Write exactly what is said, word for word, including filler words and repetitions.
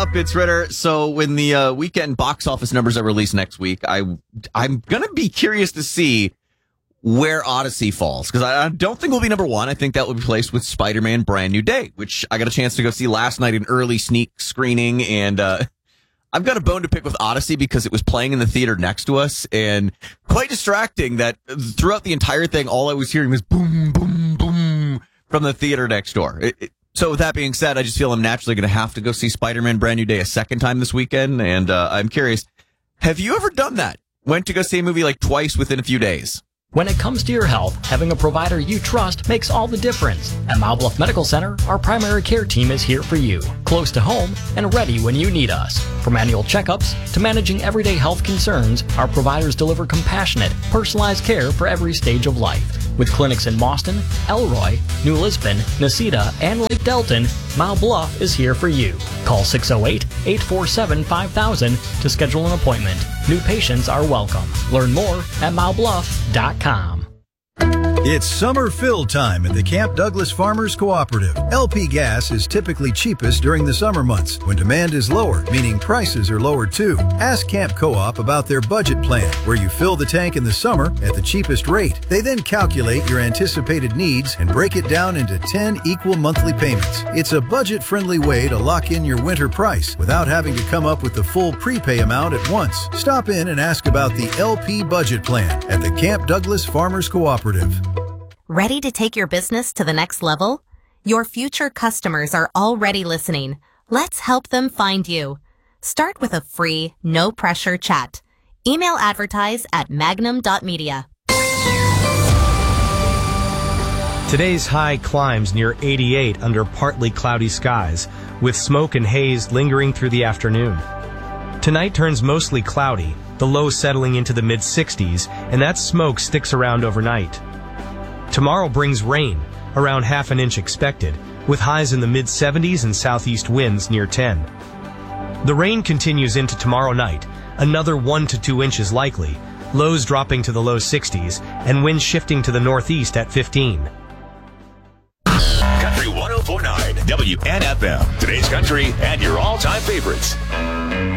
up? It's Ritter. So when the uh, weekend box office numbers are released next week, I, I'm going to be curious to see where Odyssey falls, because I, I don't think we'll be number one. I think that will be placed with Spider-Man Brand New Day, which I got a chance to go see last night in early sneak screening, and uh, I've got a bone to pick with Odyssey because it was playing in the theater next to us, and quite distracting that throughout the entire thing, all I was hearing was boom, boom, boom from the theater next door. It, it, So with that being said, I just feel I'm naturally going to have to go see Spider-Man Brand New Day a second time this weekend. And uh, I'm curious, have you ever done that? Went to go see a movie like twice within a few days? When it comes to your health, having a provider you trust makes all the difference. At Mile Bluff Medical Center, our primary care team is here for you, close to home and ready when you need us. From annual checkups to managing everyday health concerns, our providers deliver compassionate, personalized care for every stage of life. With clinics in Boston, Elroy, New Lisbon, Nacita, and Lake Delton, Mile Bluff is here for you. Call six oh eight, eight four seven, five thousand to schedule an appointment. New patients are welcome. Learn more at mile bluff dot com. It's summer fill time at the Camp Douglas Farmers Cooperative. L P gas is typically cheapest during the summer months when demand is lower, meaning prices are lower too. Ask Camp Co-op about their budget plan, where you fill the tank in the summer at the cheapest rate. They then calculate your anticipated needs and break it down into ten equal monthly payments. It's a budget-friendly way to lock in your winter price without having to come up with the full prepay amount at once. Stop in and ask about the L P budget plan at the Camp Douglas Farmers Cooperative. Ready to take your business to the next level? Your future customers are already listening. Let's help them find you. Start with a free, no-pressure chat. Email advertise at magnum dot media. Today's high climbs near eighty-eight under partly cloudy skies, with smoke and haze lingering through the afternoon. Tonight turns mostly cloudy, the low settling into the mid sixties, and that smoke sticks around overnight. Tomorrow brings rain, around half an inch expected, with highs in the mid seventies and southeast winds near ten. The rain continues into tomorrow night, another one to two inches likely, lows dropping to the low sixties, and winds shifting to the northeast at fifteen. Country one oh four point nine, W N F M, today's country and your all-time favorites.